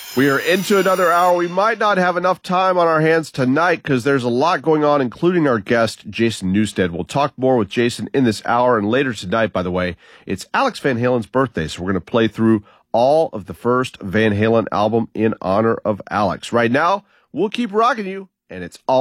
We are into another hour. We might not have enough time on our hands tonight because there's a lot going on, including our guest, Jason Newsted. We'll talk more with Jason in this hour. And later tonight, by the way, it's Alex Van Halen's birthday. So we're going to play through all of the first Van Halen album in honor of Alex. Right now, we'll keep rocking you, and it's all